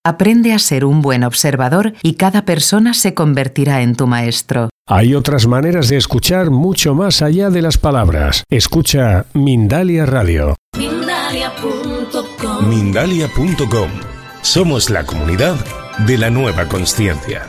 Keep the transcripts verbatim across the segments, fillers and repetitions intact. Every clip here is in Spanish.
Aprende a ser un buen observador y cada persona se convertirá en tu maestro. Hay otras maneras de escuchar mucho más allá de las palabras. Escucha Mindalia Radio. Mindalia punto com. Mindalia punto com. Somos la comunidad de la nueva consciencia.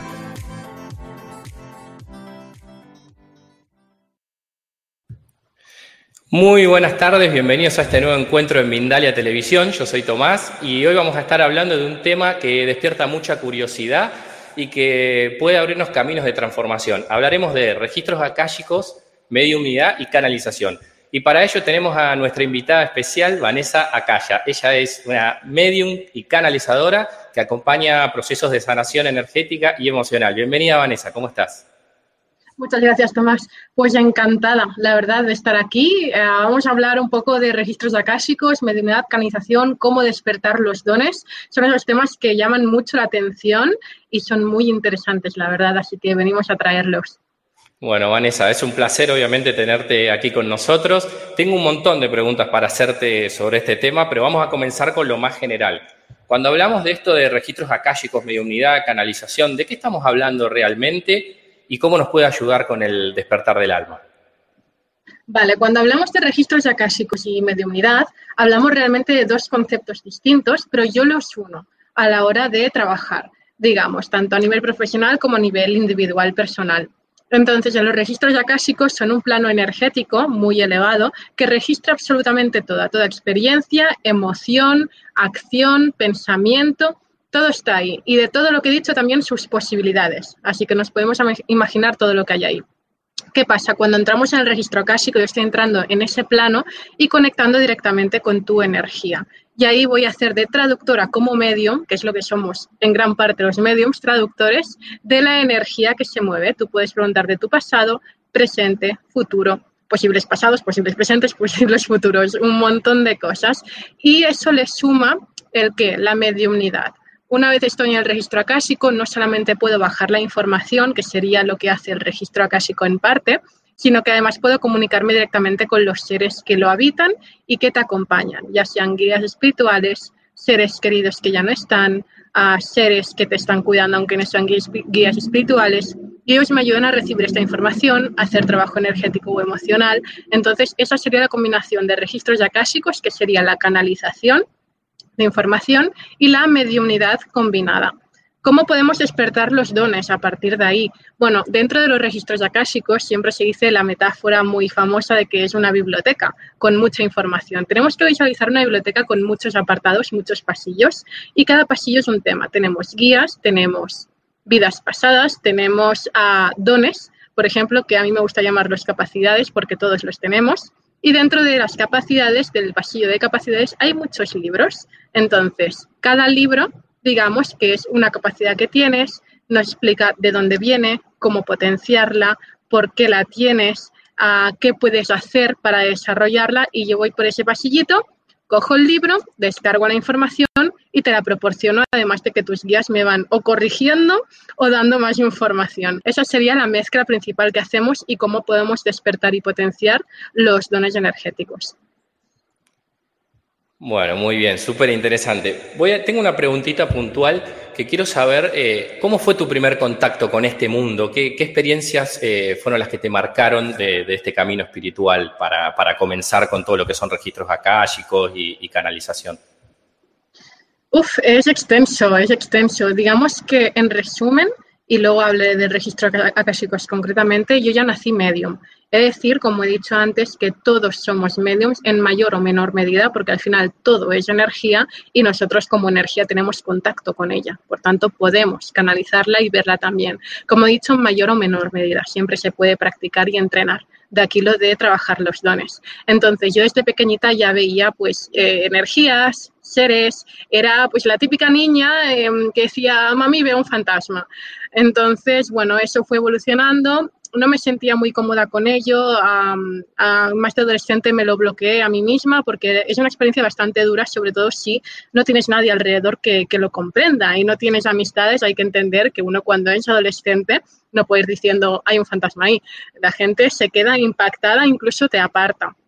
Muy buenas tardes, bienvenidos a este nuevo encuentro en Mindalia Televisión. Yo soy Tomás y hoy vamos a estar hablando de un tema que despierta mucha curiosidad y que puede abrirnos caminos de transformación. Hablaremos de registros akáshicos, mediumnidad y canalización. Y para ello tenemos a nuestra invitada especial, Vanessa Acaya. Ella es una medium y canalizadora que acompaña procesos de sanación energética y emocional. Bienvenida, Vanessa, ¿cómo estás? Muchas gracias, Tomás. Pues encantada, la verdad, de estar aquí. Eh, vamos a hablar un poco de registros akáshicos, mediunidad, canalización, cómo despertar los dones. Son esos temas que llaman mucho la atención y son muy interesantes, la verdad, así que venimos a traerlos. Bueno, Vanessa, es un placer obviamente tenerte aquí con nosotros. Tengo un montón de preguntas para hacerte sobre este tema, pero vamos a comenzar con lo más general. Cuando hablamos de esto de registros akáshicos, mediunidad, canalización, ¿de qué estamos hablando realmente? ¿Y cómo nos puede ayudar con el despertar del alma? Vale, cuando hablamos de registros akáshicos y mediunidad, hablamos realmente de dos conceptos distintos, pero yo los uno a la hora de trabajar, digamos, tanto a nivel profesional como a nivel individual, personal. Entonces, los registros akáshicos son un plano energético muy elevado que registra absolutamente toda, toda experiencia, emoción, acción, pensamiento. Todo está ahí y de todo lo que he dicho también sus posibilidades, así que nos podemos imaginar todo lo que hay ahí. ¿Qué pasa? Cuando entramos en el registro akáshico, yo estoy entrando en ese plano y conectando directamente con tu energía. Y ahí voy a hacer de traductora como medium, que es lo que somos en gran parte los mediums, traductores de la energía que se mueve. Tú puedes preguntar de tu pasado, presente, futuro, posibles pasados, posibles presentes, posibles futuros, un montón de cosas. Y eso le suma el ¿qué? La mediumnidad. Una vez estoy en el registro akáshico, no solamente puedo bajar la información, que sería lo que hace el registro akáshico en parte, sino que además puedo comunicarme directamente con los seres que lo habitan y que te acompañan, ya sean guías espirituales, seres queridos que ya no están, uh, seres que te están cuidando aunque no sean guías, guías espirituales, y ellos me ayudan a recibir esta información, a hacer trabajo energético o emocional. Entonces, esa sería la combinación de registros akáshicos, que sería la canalización de información y la mediumnidad combinada. ¿Cómo podemos despertar los dones a partir de ahí? Bueno, dentro de los registros akáshicos siempre se dice la metáfora muy famosa de que es una biblioteca con mucha información. Tenemos que visualizar una biblioteca con muchos apartados, muchos pasillos, y cada pasillo es un tema. Tenemos guías, tenemos vidas pasadas, tenemos uh, dones, por ejemplo, que a mí me gusta llamarlos capacidades porque todos los tenemos. Y dentro de las capacidades, del pasillo de capacidades, hay muchos libros. Entonces, cada libro, digamos, que es una capacidad que tienes, nos explica de dónde viene, cómo potenciarla, por qué la tienes, uh, qué puedes hacer para desarrollarla. Y yo voy por ese pasillito, cojo el libro, descargo la información y te la proporciono, además de que tus guías me van o corrigiendo o dando más información. Esa sería la mezcla principal que hacemos y cómo podemos despertar y potenciar los dones energéticos. Bueno, muy bien, súper interesante. Voy a, tengo una preguntita puntual que quiero saber, eh, ¿cómo fue tu primer contacto con este mundo? ¿Qué, qué experiencias eh, fueron las que te marcaron de, de este camino espiritual para, para comenzar con todo lo que son registros akáshicos y, y canalización? Uf, es extenso, es extenso. Digamos que en resumen, y luego hablé de registros akáshicos concretamente, yo ya nací medium. Es decir, como he dicho antes, que todos somos mediums en mayor o menor medida, porque al final todo es energía y nosotros como energía tenemos contacto con ella. Por tanto, podemos canalizarla y verla también. Como he dicho, en mayor o menor medida. Siempre se puede practicar y entrenar. De aquí lo de trabajar los dones. Entonces, yo desde pequeñita ya veía pues eh, energías, seres, era pues la típica niña eh, que decía, mami, veo un fantasma. Entonces, bueno, eso fue evolucionando. No me sentía muy cómoda con ello, um, uh, más de adolescente me lo bloqueé a mí misma porque es una experiencia bastante dura, sobre todo si no tienes nadie alrededor que, que lo comprenda y no tienes amistades. Hay que entender que uno cuando es adolescente no puede ir diciendo hay un fantasma ahí, la gente se queda impactada, incluso te aparta.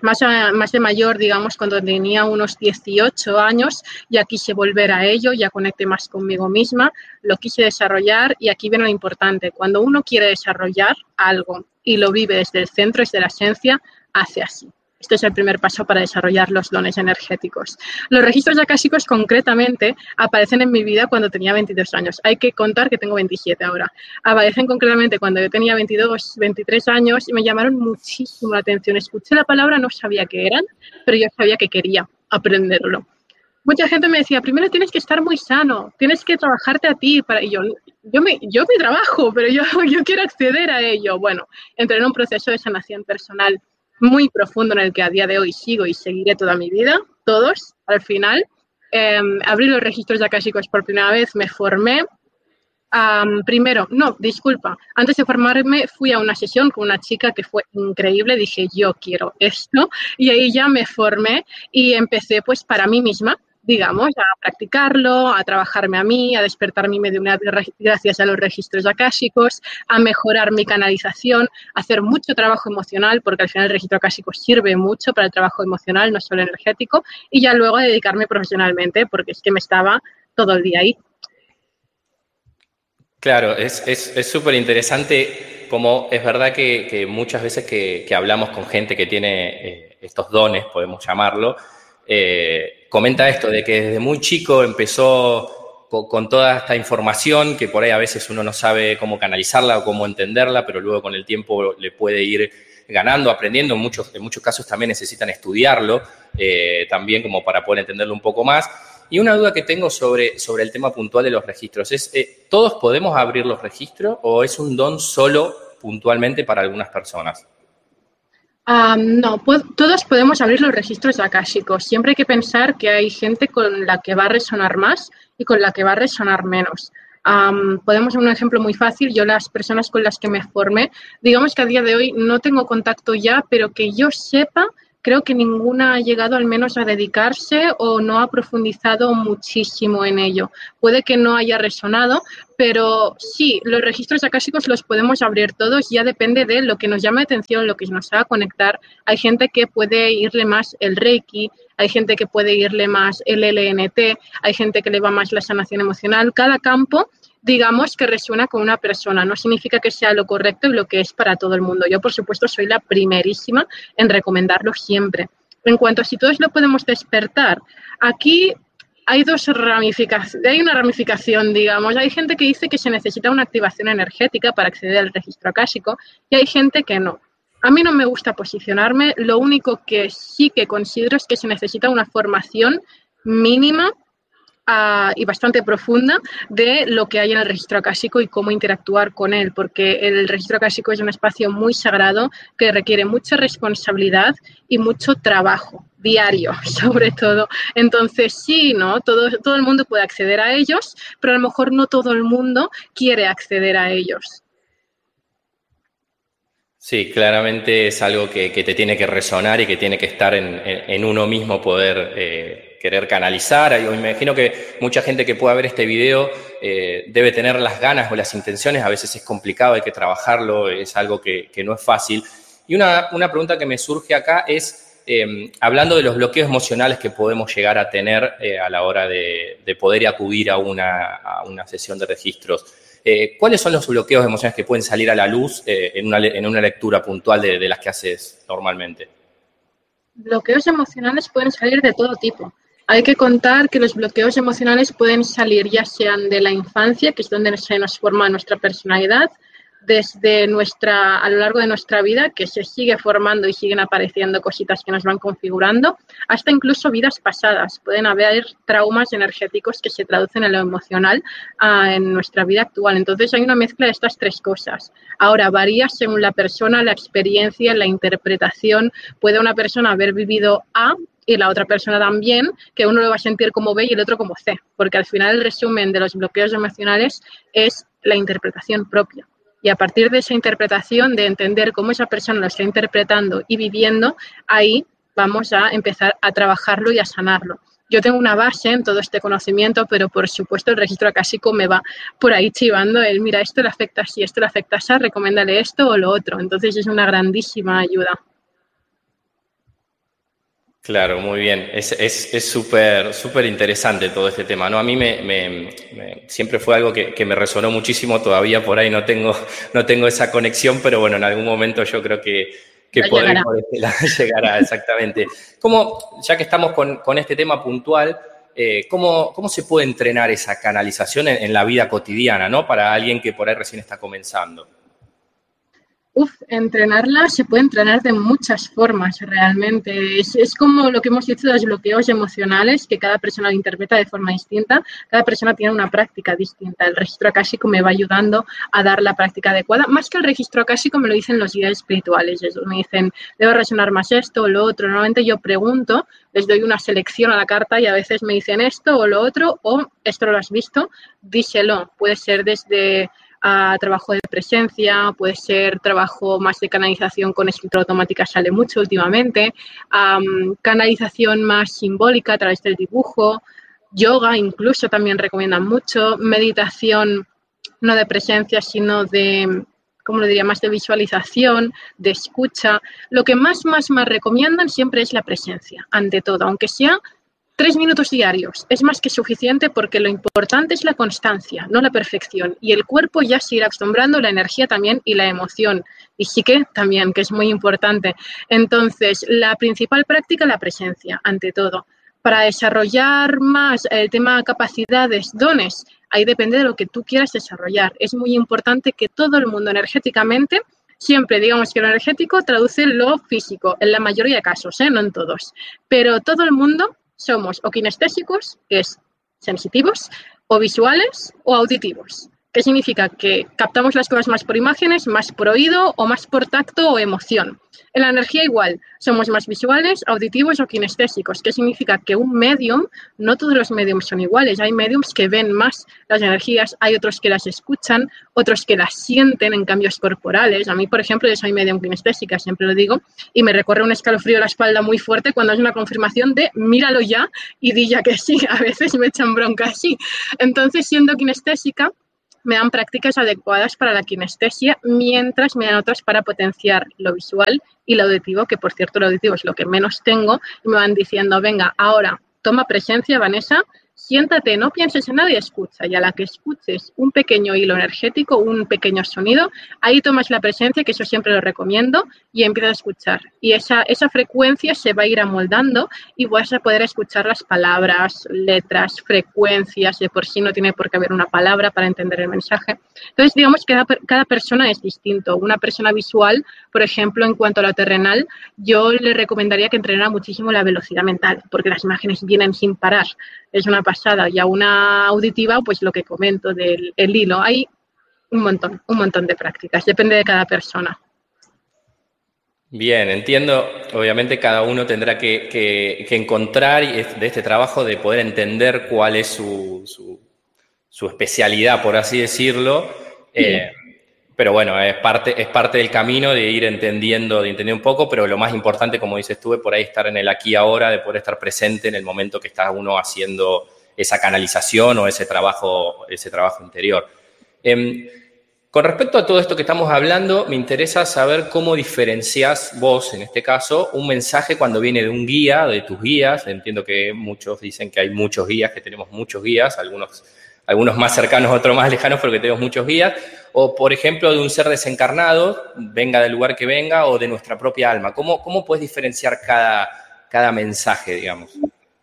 Más, a, más de mayor, digamos, cuando tenía unos dieciocho años, ya quise volver a ello, ya conecté más conmigo misma, lo quise desarrollar y aquí viene lo importante. Cuando uno quiere desarrollar algo y lo vive desde el centro, desde la esencia, hace así. Este es el primer paso para desarrollar los dones energéticos. Los registros acásicos concretamente aparecen en mi vida cuando tenía veintidós años. Hay que contar que tengo veintisiete ahora. Aparecen concretamente cuando yo tenía veintidós, veintitrés años y me llamaron muchísimo la atención. Escuché la palabra, no sabía qué eran, pero yo sabía que quería aprenderlo. Mucha gente me decía, primero tienes que estar muy sano, tienes que trabajarte a ti. Para... Y yo, yo, me, yo me trabajo, pero yo, yo quiero acceder a ello. Bueno, entré en un proceso de sanación personal muy profundo en el que a día de hoy sigo y seguiré toda mi vida, todos, al final. Eh, abrí los registros acásicos por primera vez, me formé. Um, primero, no, disculpa, antes de formarme fui a una sesión con una chica que fue increíble, dije yo quiero esto y ahí ya me formé y empecé pues para mí misma, digamos, a practicarlo, a trabajarme a mí, a despertar mi mediunidad gracias a los registros acásicos, a mejorar mi canalización, a hacer mucho trabajo emocional, porque al final el registro acásico sirve mucho para el trabajo emocional, no solo energético, y ya luego a dedicarme profesionalmente, porque es que me estaba todo el día ahí. Claro, es súper interesante como es verdad que, que muchas veces que, que hablamos con gente que tiene eh, estos dones, podemos llamarlo, eh, comenta esto de que desde muy chico empezó con, con toda esta información que por ahí a veces uno no sabe cómo canalizarla o cómo entenderla, pero luego con el tiempo le puede ir ganando, aprendiendo. En muchos, en muchos casos también necesitan estudiarlo eh, también como para poder entenderlo un poco más. Y una duda que tengo sobre, sobre el tema puntual de los registros es, eh, ¿todos podemos abrir los registros o es un don solo puntualmente para algunas personas? Um, no, pues, todos podemos abrir los registros akáshicos. Siempre hay que pensar que hay gente con la que va a resonar más y con la que va a resonar menos. Um, podemos dar un ejemplo muy fácil. Yo las personas con las que me formé, digamos que a día de hoy no tengo contacto ya, pero que yo sepa, creo que ninguna ha llegado al menos a dedicarse o no ha profundizado muchísimo en ello. Puede que no haya resonado, pero sí, los registros akáshicos los podemos abrir todos, ya depende de lo que nos llame la atención, lo que nos haga conectar. Hay gente que puede irle más el Reiki, hay gente que puede irle más el L N T, hay gente que le va más la sanación emocional. Cada campo, digamos, que resuena con una persona. No significa que sea lo correcto y lo que es para todo el mundo. Yo, por supuesto, soy la primerísima en recomendarlo siempre. En cuanto a si todos lo podemos despertar, aquí hay dos ramificaciones, hay una ramificación, digamos. Hay gente que dice que se necesita una activación energética para acceder al registro akáshico y hay gente que no. A mí no me gusta posicionarme. Lo único que sí que considero es que se necesita una formación mínima Uh, y bastante profunda de lo que hay en el registro akáshico y cómo interactuar con él, porque el registro akáshico es un espacio muy sagrado que requiere mucha responsabilidad y mucho trabajo diario, sobre todo. Entonces, sí, ¿no? Todo, todo el mundo puede acceder a ellos, pero a lo mejor no todo el mundo quiere acceder a ellos. Sí, claramente es algo que, que te tiene que resonar y que tiene que estar en, en, en uno mismo poder eh, querer canalizar. Yo me imagino que mucha gente que pueda ver este video eh, debe tener las ganas o las intenciones. A veces es complicado, hay que trabajarlo, es algo que, que no es fácil. Y una, una pregunta que me surge acá es, eh, hablando de los bloqueos emocionales que podemos llegar a tener eh, a la hora de, de poder acudir a una, a una sesión de registros. Eh, ¿Cuáles son los bloqueos emocionales que pueden salir a la luz eh, en, una, en una lectura puntual de, de las que haces normalmente? Bloqueos emocionales pueden salir de todo tipo. Hay que contar que los bloqueos emocionales pueden salir ya sean de la infancia, que es donde se nos forma nuestra personalidad, desde nuestra, a lo largo de nuestra vida, que se sigue formando y siguen apareciendo cositas que nos van configurando, hasta incluso vidas pasadas. Pueden haber traumas energéticos que se traducen en lo emocional uh, en nuestra vida actual. Entonces hay una mezcla de estas tres cosas. Ahora, varía según la persona, la experiencia, la interpretación. Puede una persona haber vivido A y la otra persona también, que uno lo va a sentir como B y el otro como C, porque al final el resumen de los bloqueos emocionales es la interpretación propia. Y a partir de esa interpretación, de entender cómo esa persona lo está interpretando y viviendo, ahí vamos a empezar a trabajarlo y a sanarlo. Yo tengo una base en todo este conocimiento, pero por supuesto el registro akáshico me va por ahí chivando el, mira, esto le afecta así, esto le afecta así, recomiéndale esto o lo otro. Entonces es una grandísima ayuda. Claro, muy bien. Es es es súper súper interesante todo este tema, ¿no? A mí me, me, me siempre fue algo que, que me resonó muchísimo. Todavía por ahí no tengo no tengo esa conexión, pero bueno, en algún momento yo creo que que podré por este lado llegará exactamente. ¿Cómo, ya que estamos con, con este tema puntual, eh, ¿cómo, cómo se puede entrenar esa canalización en, en la vida cotidiana, ¿no? Para alguien que por ahí recién está comenzando? Uf, entrenarla se puede entrenar de muchas formas realmente. Es, es como lo que hemos dicho de los bloqueos emocionales, que cada persona lo interpreta de forma distinta. Cada persona tiene una práctica distinta. El registro akáshico me va ayudando a dar la práctica adecuada. Más que el registro akáshico me lo dicen los guías espirituales. Ellos me dicen, debo resonar más esto o lo otro. Normalmente yo pregunto, les doy una selección a la carta y a veces me dicen esto o lo otro, o esto no lo has visto, díselo. Puede ser desde a trabajo de presencia, puede ser trabajo más de canalización con escritura automática, sale mucho últimamente, um, canalización más simbólica a través del dibujo, yoga incluso también recomiendan mucho, meditación no de presencia, sino de, ¿cómo lo diría?, más de visualización, de escucha. Lo que más, más, más recomiendan siempre es la presencia, ante todo, aunque sea Tres minutos diarios es más que suficiente porque lo importante es la constancia, no la perfección. Y el cuerpo ya se irá acostumbrando, la energía también y la emoción. Y sí que también, que es muy importante. Entonces, la principal práctica, la presencia, ante todo. Para desarrollar más el tema capacidades, dones, ahí depende de lo que tú quieras desarrollar. Es muy importante que todo el mundo energéticamente, siempre digamos que lo energético traduce lo físico, en la mayoría de casos, ¿eh? No en todos. Pero todo el mundo somos o kinestésicos, que es sensitivos, o visuales o auditivos. ¿Qué significa? Que captamos las cosas más por imágenes, más por oído o más por tacto o emoción. En la energía igual, somos más visuales, auditivos o kinestésicos. ¿Qué significa? Que un medium, no todos los mediums son iguales. Hay mediums que ven más las energías, hay otros que las escuchan, otros que las sienten en cambios corporales. A mí, por ejemplo, yo soy medium kinestésica, siempre lo digo, y me recorre un escalofrío a la espalda muy fuerte cuando es una confirmación de míralo ya y di ya que sí. A veces me echan bronca así. Entonces, siendo kinestésica, me dan prácticas adecuadas para la kinestesia, mientras me dan otras para potenciar lo visual y lo auditivo, que por cierto lo auditivo es lo que menos tengo, y me van diciendo, venga, ahora toma presencia, Vanessa, siéntate, no pienses en nada y escucha. Y a la que escuches un pequeño hilo energético, un pequeño sonido, ahí tomas la presencia, que eso siempre lo recomiendo, y empiezas a escuchar. Y esa, esa frecuencia se va a ir amoldando y vas a poder escuchar las palabras, letras, frecuencias. De por sí no tiene por qué haber una palabra para entender el mensaje. Entonces, digamos que cada, cada persona es distinto. Una persona visual, por ejemplo, en cuanto a lo terrenal, yo le recomendaría que entrenara muchísimo la velocidad mental, porque las imágenes vienen sin parar. Es una pasada. Y a una auditiva, pues lo que comento del el hilo. Hay un montón, un montón de prácticas. Depende de cada persona. Bien, entiendo. Obviamente cada uno tendrá que, que, que encontrar de este trabajo de poder entender cuál es su, su, su especialidad, por así decirlo. Sí. Eh, pero bueno, es parte, es parte del camino de ir entendiendo, de entender un poco, pero lo más importante, como dices tú, es por ahí estar en el aquí y ahora, de poder estar presente en el momento que está uno haciendo esa canalización o ese trabajo, ese trabajo interior. Eh, Con respecto a todo esto que estamos hablando, me interesa saber cómo diferencias vos, en este caso, un mensaje cuando viene de un guía, de tus guías. Entiendo que muchos dicen que hay muchos guías, que tenemos muchos guías, algunos, algunos más cercanos, otros más lejanos, pero que tenemos muchos guías. O, por ejemplo, de un ser desencarnado, venga del lugar que venga, o de nuestra propia alma. ¿Cómo, cómo puedes diferenciar cada, cada mensaje, digamos?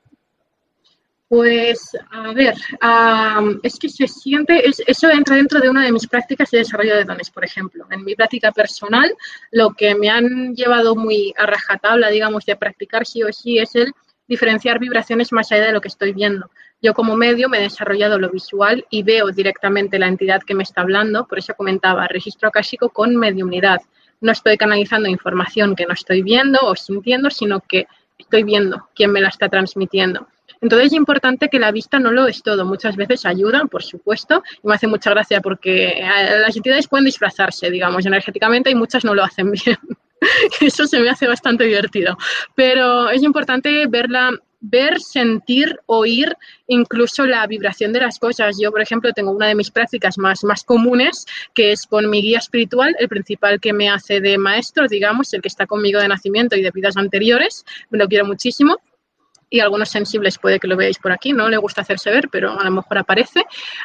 Pues, a ver, um, es que se siente, es, eso entra dentro de una de mis prácticas de desarrollo de dones, por ejemplo. En mi práctica personal, lo que me han llevado muy a rajatabla, digamos, de practicar sí o sí, es el diferenciar vibraciones más allá de lo que estoy viendo. Yo como medio me he desarrollado lo visual y veo directamente la entidad que me está hablando, por eso comentaba, registro akáshico con mediunidad. No estoy canalizando información que no estoy viendo o sintiendo, sino que estoy viendo quién me la está transmitiendo. Entonces es importante que la vista no lo es todo. Muchas veces ayudan, por supuesto, y me hace mucha gracia porque las entidades pueden disfrazarse, digamos, energéticamente y muchas no lo hacen bien. Eso se me hace bastante divertido. Pero es importante ver la, ver, sentir, oír incluso la vibración de las cosas. Yo, por ejemplo, tengo una de mis prácticas más, más comunes, que es con mi guía espiritual, el principal que me hace de maestro, digamos, el que está conmigo de nacimiento y de vidas anteriores. Me lo quiero muchísimo. Y algunos sensibles puede que lo veáis por aquí, no le gusta hacerse ver, pero a lo mejor aparece.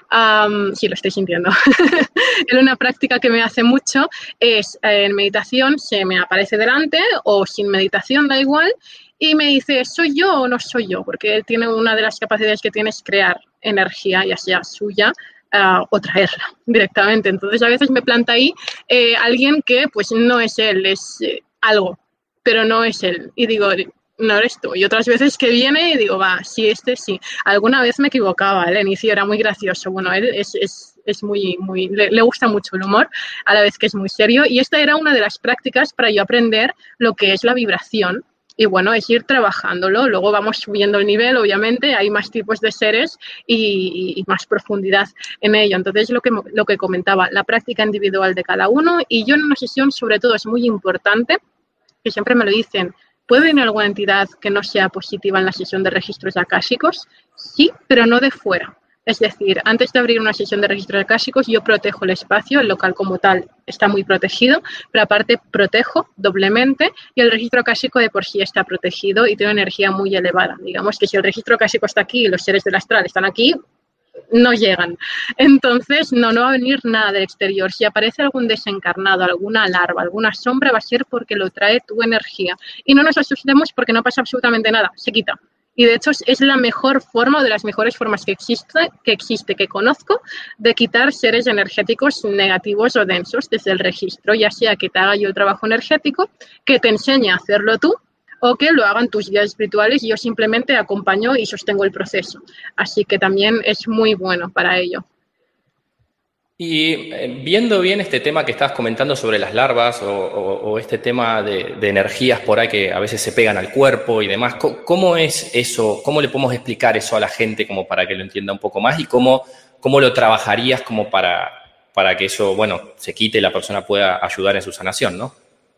Um, sí, lo estoy sintiendo. En una práctica que me hace mucho es eh, en meditación, se me aparece delante o sin meditación, da igual, y me dice, ¿soy yo o no soy yo? Porque él tiene una de las capacidades que tiene es crear energía, ya sea suya uh, o traerla directamente. Entonces, a veces me planta ahí eh, alguien que pues no es él, es eh, algo, pero no es él. Y digo, no eres tú. Y otras veces que viene y digo, va, sí, este sí. Alguna vez me equivocaba, al inicio era muy gracioso. Bueno, él es, es, es muy, muy, le, le gusta mucho el humor, a la vez que es muy serio. Y esta era una de las prácticas para yo aprender lo que es la vibración. Y bueno, es ir trabajándolo. Luego vamos subiendo el nivel, obviamente, hay más tipos de seres y, y más profundidad en ello. Entonces, lo que, lo que comentaba, la práctica individual de cada uno. Y yo en una sesión, sobre todo, es muy importante, que siempre me lo dicen, ¿puede venir alguna entidad que no sea positiva en la sesión de registros akáshicos? Sí, pero no de fuera. Es decir, antes de abrir una sesión de registros akáshicos, yo protejo el espacio, el local como tal está muy protegido, pero aparte protejo doblemente y el registro akáshico de por sí está protegido y tiene energía muy elevada. Digamos que si el registro akáshico está aquí y los seres del astral están aquí, no llegan. Entonces, no, no va a venir nada del exterior. Si aparece algún desencarnado, alguna larva, alguna sombra, va a ser porque lo trae tu energía. Y no nos asustemos porque no pasa absolutamente nada, se quita. Y de hecho es la mejor forma, o de las mejores formas que existe, que existe, que conozco, de quitar seres energéticos negativos o densos desde el registro, ya sea que te haga yo el trabajo energético, que te enseñe a hacerlo tú, o que lo hagan tus guías espirituales y yo simplemente acompaño y sostengo el proceso. Así que también es muy bueno para ello. Y viendo bien este tema que estabas comentando sobre las larvas o, o, o este tema de, de energías por ahí que a veces se pegan al cuerpo y demás, ¿cómo es eso? ¿Cómo le podemos explicar eso a la gente como para que lo entienda un poco más? ¿Y cómo, cómo lo trabajarías como para, para que eso, bueno, se quite y la persona pueda ayudar en su sanación, ¿no?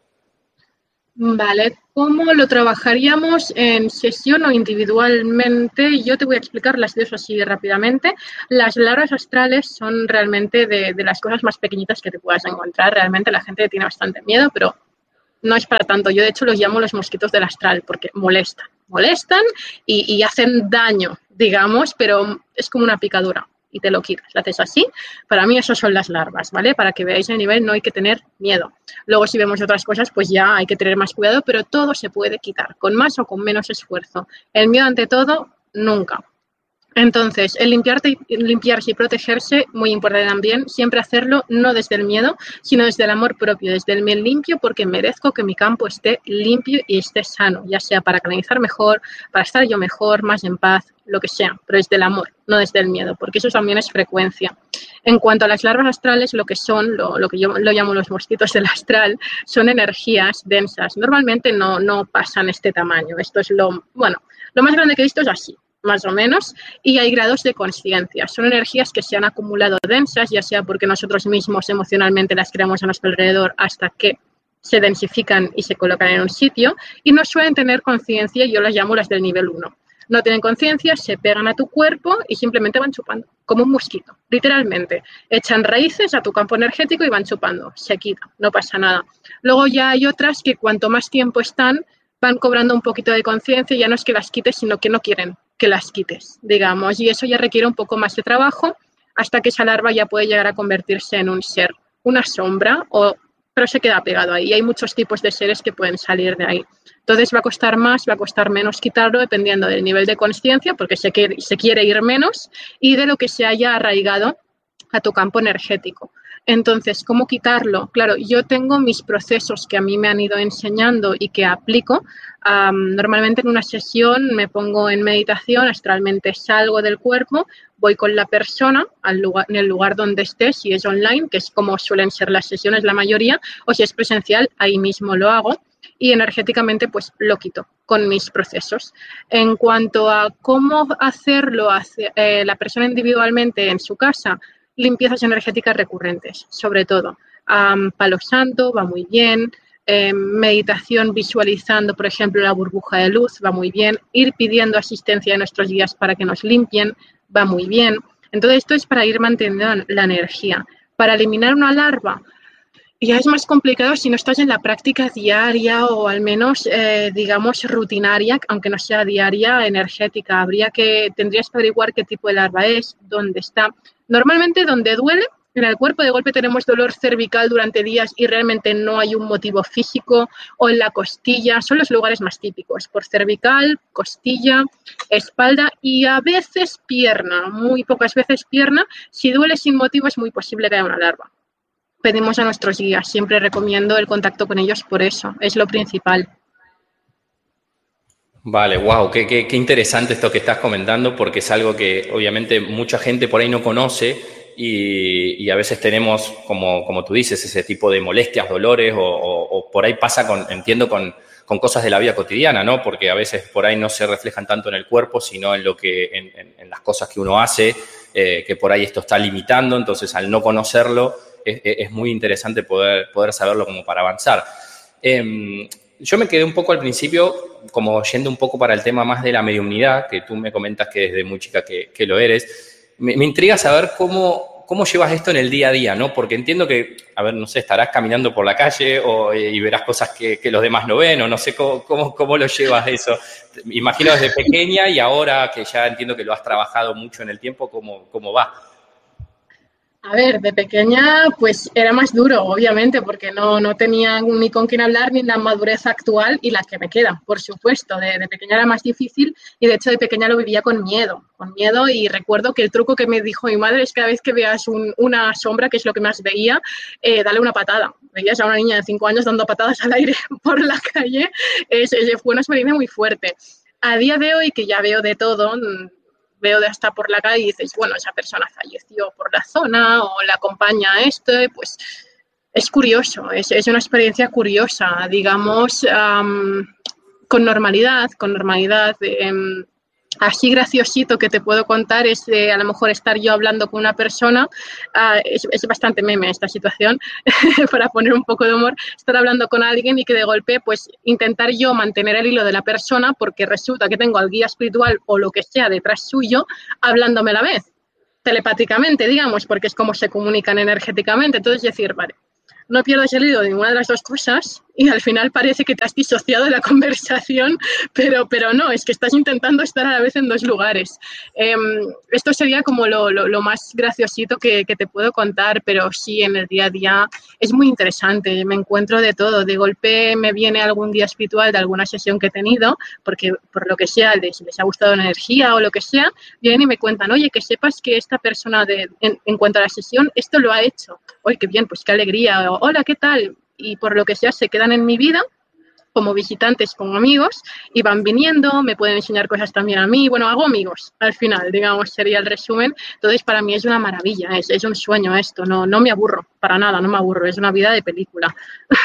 Vale, ¿cómo lo trabajaríamos en sesión o individualmente? Yo te voy a explicar las dos así rápidamente. Las larvas astrales son realmente de, de las cosas más pequeñitas que te puedas encontrar. Realmente la gente tiene bastante miedo, pero no es para tanto. Yo, de hecho, los llamo los mosquitos del astral porque molestan. Molestan y, y hacen daño, digamos, pero es como una picadura. Y te lo quitas, lo haces así. Para mí eso son las larvas, ¿vale? Para que veáis el nivel no hay que tener miedo. Luego si vemos otras cosas, pues ya hay que tener más cuidado, pero todo se puede quitar, con más o con menos esfuerzo. El miedo ante todo, nunca. Entonces, el limpiarte, limpiarse y protegerse, muy importante también, siempre hacerlo no desde el miedo, sino desde el amor propio, desde el me limpio porque merezco que mi campo esté limpio y esté sano, ya sea para canalizar mejor, para estar yo mejor, más en paz, lo que sea, pero desde el amor, no desde el miedo, porque eso también es frecuencia. En cuanto a las larvas astrales, lo que son, lo, lo que yo lo llamo los mosquitos del astral, son energías densas. Normalmente no, no pasan este tamaño. Esto es lo, bueno, lo más grande que he visto es así, más o menos, y hay grados de consciencia. Son energías que se han acumulado densas, ya sea porque nosotros mismos emocionalmente las creamos a nuestro alrededor hasta que se densifican y se colocan en un sitio, y no suelen tener conciencia, yo las llamo las del nivel uno. No tienen conciencia, se pegan a tu cuerpo y simplemente van chupando, como un mosquito, literalmente. Echan raíces a tu campo energético y van chupando, se quita, no pasa nada. Luego ya hay otras que cuanto más tiempo están, van cobrando un poquito de conciencia, ya no es que las quites, sino que no quieren que las quites, digamos, y eso ya requiere un poco más de trabajo hasta que esa larva ya puede llegar a convertirse en un ser, una sombra, o, pero se queda pegado ahí. Y hay muchos tipos de seres que pueden salir de ahí. Entonces va a costar más, va a costar menos quitarlo dependiendo del nivel de conciencia, porque se quiere, se quiere ir menos, y de lo que se haya arraigado a tu campo energético. Entonces, ¿cómo quitarlo? Claro, yo tengo mis procesos que a mí me han ido enseñando y que aplico. Um, normalmente en una sesión me pongo en meditación, astralmente salgo del cuerpo, voy con la persona al lugar, en el lugar donde esté, si es online, que es como suelen ser las sesiones la mayoría, o si es presencial, ahí mismo lo hago. Y energéticamente pues lo quito con mis procesos. En cuanto a cómo hacerlo hace, eh, la persona individualmente en su casa, limpiezas energéticas recurrentes, sobre todo. Um, palo santo va muy bien, Eh, meditación visualizando, por ejemplo, la burbuja de luz, va muy bien. Ir pidiendo asistencia de nuestros guías para que nos limpien, va muy bien. Entonces, esto es para ir manteniendo la energía. Para eliminar una larva, ya es más complicado si no estás en la práctica diaria o al menos, eh, digamos, rutinaria, aunque no sea diaria, energética. Habría que, tendrías que averiguar qué tipo de larva es, dónde está. Normalmente, donde duele, en el cuerpo de golpe tenemos dolor cervical durante días y realmente no hay un motivo físico, o en la costilla, son los lugares más típicos, por cervical, costilla, espalda y a veces pierna, muy pocas veces pierna. Si duele sin motivo es muy posible que haya una larva. Pedimos a nuestros guías, siempre recomiendo el contacto con ellos por eso, es lo principal. Vale, wow, qué, qué, qué interesante esto que estás comentando, porque es algo que obviamente mucha gente por ahí no conoce. Y, y a veces tenemos, como, como tú dices, ese tipo de molestias, dolores, o, o, o por ahí pasa, con, entiendo, con, con cosas de la vida cotidiana, ¿no? Porque a veces por ahí no se reflejan tanto en el cuerpo, sino en, lo que, en, en, en las cosas que uno hace, eh, que por ahí esto está limitando. Entonces, al no conocerlo, es, es muy interesante poder, poder saberlo como para avanzar. Eh, yo me quedé un poco al principio, como yendo un poco para el tema más de la mediumnidad, que tú me comentas que desde muy chica que, que lo eres. Me, me intriga saber cómo, cómo llevas esto en el día a día, ¿no? Porque entiendo que, a ver, no sé, estarás caminando por la calle o, y verás cosas que, que los demás no ven, o no sé cómo, cómo, cómo lo llevas eso. Me imagino desde pequeña y ahora que ya entiendo que lo has trabajado mucho en el tiempo, ¿cómo, cómo va? A ver, de pequeña pues era más duro, obviamente, porque no, no tenía ni con quién hablar ni la madurez actual y la que me queda, por supuesto. De, de pequeña era más difícil y de hecho de pequeña lo vivía con miedo, con miedo y recuerdo que el truco que me dijo mi madre es que cada vez que veas un, una sombra, que es lo que más veía, eh, dale una patada. Veías a una niña de cinco años dando patadas al aire por la calle, es, es, fue una experiencia muy fuerte. A día de hoy, que ya veo de todo, veo de hasta por la calle y dices, bueno, esa persona falleció por la zona o le acompaña a esto, pues es curioso, es, es una experiencia curiosa, digamos, um, con normalidad, con normalidad. Um, así graciosito que te puedo contar es de, a lo mejor estar yo hablando con una persona, uh, es, es bastante meme esta situación, para poner un poco de humor, estar hablando con alguien y que de golpe pues intentar yo mantener el hilo de la persona porque resulta que tengo al guía espiritual o lo que sea detrás suyo hablándome a la vez, telepáticamente, digamos, porque es como se comunican energéticamente. Entonces decir, vale, no pierdes el hilo de ninguna de las dos cosas y al final parece que te has disociado de la conversación, pero, pero no, es que estás intentando estar a la vez en dos lugares. Eh, esto sería como lo, lo, lo más graciosito que, que te puedo contar, pero sí, en el día a día es muy interesante, me encuentro de todo. De golpe me viene algún día espiritual de alguna sesión que he tenido, porque por lo que sea, les, les ha gustado la energía o lo que sea, vienen y me cuentan, oye, que sepas que esta persona de, en, en cuanto a la sesión, esto lo ha hecho. Oye, qué bien, pues qué alegría. O, hola, ¿qué tal? Y por lo que sea se quedan en mi vida como visitantes, como amigos, y van viniendo, me pueden enseñar cosas también a mí. Bueno, hago amigos, al final, digamos, sería el resumen. Entonces, para mí es una maravilla, es, es un sueño esto, no, no me aburro, para nada, no me aburro, es una vida de película.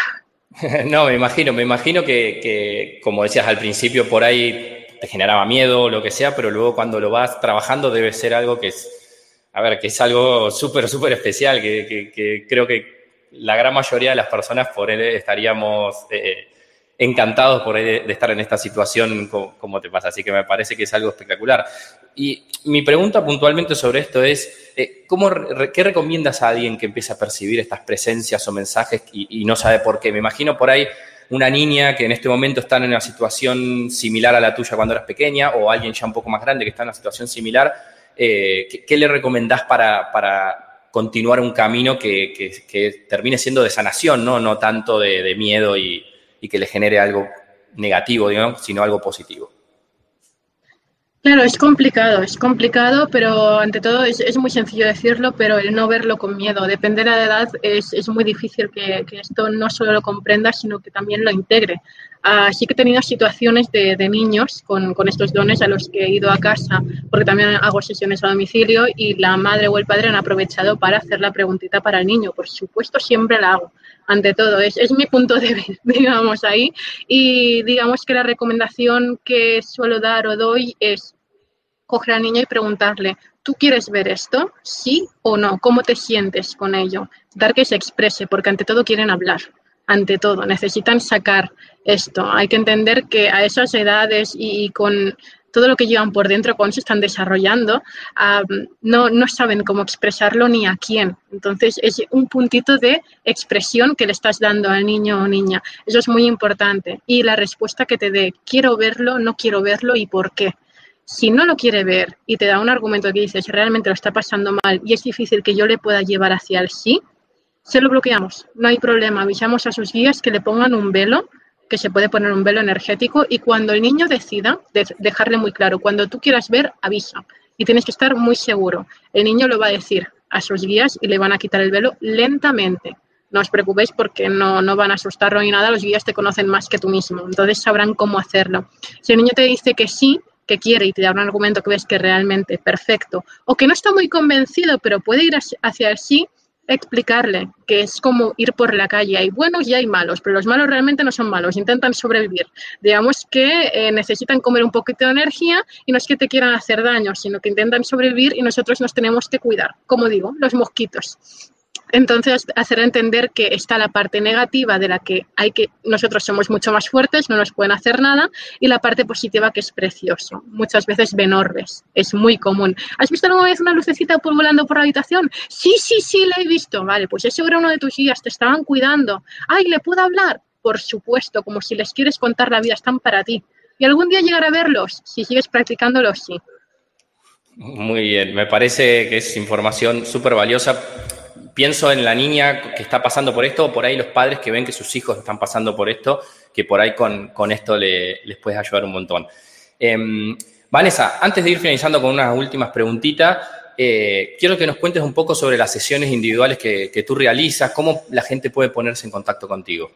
No, me imagino, me imagino que, que, como decías al principio, por ahí te generaba miedo o lo que sea, pero luego cuando lo vas trabajando debe ser algo que es, a ver, que es algo súper, súper especial, que, que, que creo que la gran mayoría de las personas por él estaríamos eh, encantados por él de estar en esta situación como, como te pasa. Así que me parece que es algo espectacular. Y mi pregunta puntualmente sobre esto es, eh, ¿cómo, ¿qué recomiendas a alguien que empiece a percibir estas presencias o mensajes y, y no sabe por qué? Me imagino por ahí una niña que en este momento está en una situación similar a la tuya cuando eras pequeña, o alguien ya un poco más grande que está en una situación similar. Eh, ¿qué, ¿Qué le recomendás para... para continuar un camino que, que, que termine siendo de sanación, no, no tanto de, de miedo y, y que le genere algo negativo, digamos, sino algo positivo? Claro, es complicado, es complicado, pero ante todo es, es muy sencillo decirlo, pero el no verlo con miedo. Depende de la edad, es, es muy difícil que, que esto no solo lo comprenda, sino que también lo integre. Así que he tenido situaciones de, de niños con, con estos dones a los que he ido a casa, porque también hago sesiones a domicilio y la madre o el padre han aprovechado para hacer la preguntita para el niño. Por supuesto, siempre la hago. Ante todo, es, es mi punto de vista, digamos, ahí. Y digamos que la recomendación que suelo dar o doy es coger al niño y preguntarle, ¿tú quieres ver esto? ¿Sí o no? ¿Cómo te sientes con ello? Dar que se exprese, porque ante todo quieren hablar. ante todo, necesitan sacar esto. Hay que entender que a esas edades y, y con todo lo que llevan por dentro, cuando se están desarrollando, um, no, no saben cómo expresarlo ni a quién. Entonces, es un puntito de expresión que le estás dando al niño o niña. Eso es muy importante. Y la respuesta que te dé, quiero verlo, no quiero verlo y por qué. Si no lo quiere ver y te da un argumento que dices, realmente lo está pasando mal y es difícil que yo le pueda llevar hacia el sí, se lo bloqueamos. No hay problema. Avisamos a sus guías que le pongan un velo, que se puede poner un velo energético, y cuando el niño decida, de dejarle muy claro, cuando tú quieras ver, avisa. Y tienes que estar muy seguro. El niño lo va a decir a sus guías y le van a quitar el velo lentamente. No os preocupéis porque no, no van a asustarlo ni nada, los guías te conocen más que tú mismo, entonces sabrán cómo hacerlo. Si el niño te dice que sí, que quiere y te da un argumento que ves que es realmente perfecto, o que no está muy convencido, pero puede ir hacia el sí, explicarle que es como ir por la calle, hay buenos y hay malos, pero los malos realmente no son malos, intentan sobrevivir. Digamos que eh, necesitan comer un poquito de energía y no es que te quieran hacer daño, sino que intentan sobrevivir y nosotros nos tenemos que cuidar, como digo, los mosquitos. Entonces, hacer entender que está la parte negativa de la que hay que nosotros somos mucho más fuertes, no nos pueden hacer nada, y la parte positiva que es precioso. Muchas veces ven orbes, es muy común. ¿Has visto alguna vez una lucecita por volando por la habitación? Sí, sí, sí, la he visto. Vale, pues ese era uno de tus guías, te estaban cuidando. Ay, ¿le puedo hablar? Por supuesto, como si les quieres contar la vida, están para ti. ¿Y algún día llegar a verlos? Si sigues practicándolo, sí. Muy bien, me parece que es información súper valiosa. Pienso en la niña que está pasando por esto, o por ahí los padres que ven que sus hijos están pasando por esto, que por ahí con, con esto le, les puedes ayudar un montón. Eh, Vanessa, antes de ir finalizando con unas últimas preguntitas, eh, quiero que nos cuentes un poco sobre las sesiones individuales que, que tú realizas, cómo la gente puede ponerse en contacto contigo.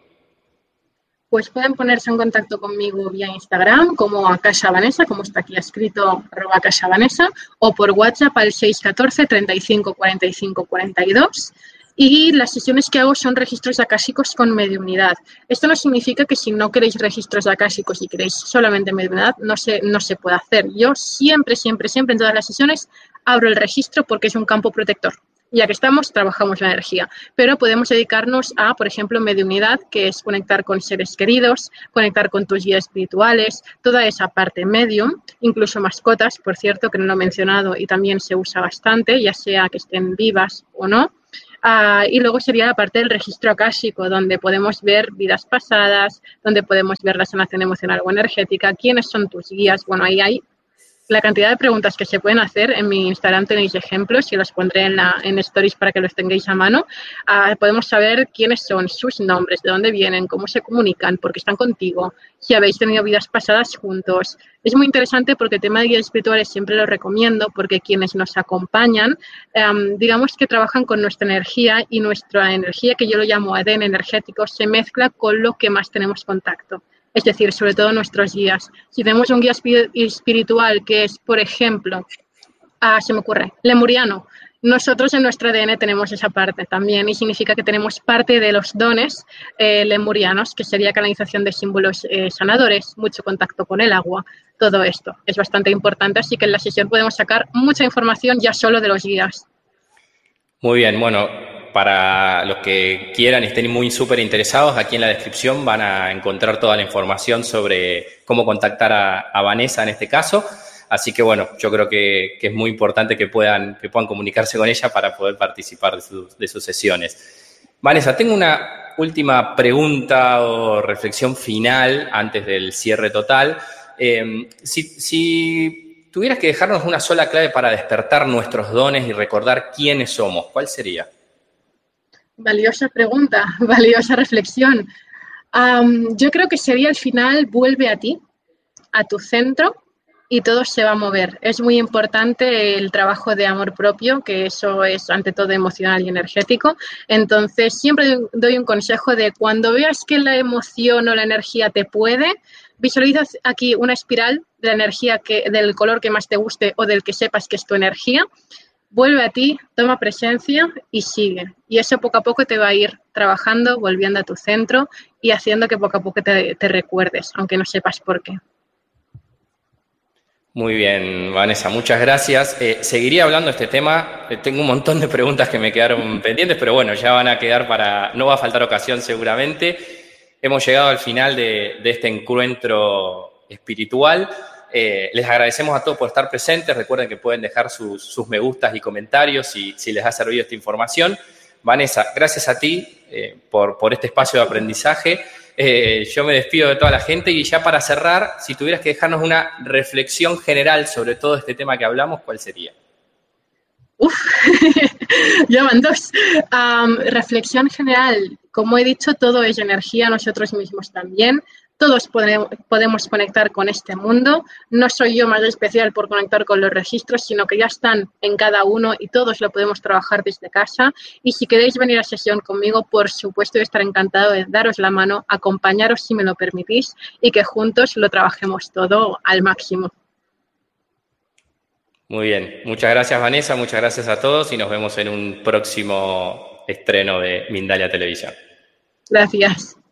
Pues pueden ponerse en contacto conmigo vía Instagram, como a Casa Vanessa, como está aquí escrito, arroba Casa Vanessa, o por WhatsApp al seis uno cuatro, treinta y cinco, cuarenta y cinco, cuarenta y dos. Y las sesiones que hago son registros acásicos con mediunidad. Esto no significa que si no queréis registros acásicos y queréis solamente mediunidad, no se, no se puede hacer. Yo siempre, siempre, siempre en todas las sesiones abro el registro porque es un campo protector. Ya que estamos, trabajamos la energía, pero podemos dedicarnos a, por ejemplo, mediunidad, que es conectar con seres queridos, conectar con tus guías espirituales, toda esa parte medium, incluso mascotas, por cierto, que no lo he mencionado y también se usa bastante, ya sea que estén vivas o no. Uh, y luego sería la parte del registro akáshico, donde podemos ver vidas pasadas, donde podemos ver la sanación emocional o energética, quiénes son tus guías. Bueno, ahí hay la cantidad de preguntas que se pueden hacer. En mi Instagram tenéis ejemplos y los pondré en, la, en stories para que los tengáis a mano. Uh, podemos saber quiénes son, sus nombres, de dónde vienen, cómo se comunican, por qué están contigo, si habéis tenido vidas pasadas juntos. Es muy interesante porque el tema de guías espirituales siempre lo recomiendo porque quienes nos acompañan, um, digamos que trabajan con nuestra energía y nuestra energía, que yo lo llamo A D N energético, se mezcla con lo que más tenemos contacto. Es decir, sobre todo nuestros guías. Si tenemos un guía espiritual que es, por ejemplo, ah, se me ocurre, lemuriano, nosotros en nuestro A D N tenemos esa parte también y significa que tenemos parte de los dones eh, lemurianos, que sería canalización de símbolos eh, sanadores, mucho contacto con el agua, todo esto. Es bastante importante, así que en la sesión podemos sacar mucha información ya solo de los guías. Muy bien, bueno, para los que quieran y estén muy súper interesados, aquí en la descripción van a encontrar toda la información sobre cómo contactar a, a Vanessa en este caso. Así que, bueno, yo creo que, que es muy importante que puedan, que puedan comunicarse con ella para poder participar de, su, de sus sesiones. Vanessa, tengo una última pregunta o reflexión final antes del cierre total. Eh, si, si tuvieras que dejarnos una sola clave para despertar nuestros dones y recordar quiénes somos, ¿cuál sería? Valiosa pregunta, valiosa reflexión. Um, yo creo que sería al final, vuelve a ti, a tu centro, y todo se va a mover. Es muy importante el trabajo de amor propio, que eso es ante todo emocional y energético. Entonces, siempre doy un consejo de cuando veas que la emoción o la energía te puede, visualizas aquí una espiral de la energía que, del color que más te guste o del que sepas que es tu energía. Vuelve a ti, toma presencia y sigue. Y eso poco a poco te va a ir trabajando, volviendo a tu centro y haciendo que poco a poco te, te recuerdes, aunque no sepas por qué. Muy bien, Vanessa, muchas gracias. Eh, seguiría hablando de este tema. Eh, tengo un montón de preguntas que me quedaron pendientes, pero bueno, ya van a quedar para... No va a faltar ocasión seguramente. Hemos llegado al final de, de este encuentro espiritual. Eh, les agradecemos a todos por estar presentes. Recuerden que pueden dejar sus, sus me gustas y comentarios si, si les ha servido esta información. Vanessa, gracias a ti eh, por, por este espacio de aprendizaje. Eh, yo me despido de toda la gente y ya para cerrar, si tuvieras que dejarnos una reflexión general sobre todo este tema que hablamos, ¿cuál sería? Uf, ya van dos. Um, reflexión general. Como he dicho, todo es energía, nosotros mismos también. Todos podemos, podemos conectar con este mundo. No soy yo más especial por conectar con los registros, sino que ya están en cada uno y todos lo podemos trabajar desde casa. Y si queréis venir a sesión conmigo, por supuesto, estaré encantado de daros la mano, acompañaros si me lo permitís y que juntos lo trabajemos todo al máximo. Muy bien. Muchas gracias, Vanessa. Muchas gracias a todos y nos vemos en un próximo estreno de Mindalia Televisión. Gracias.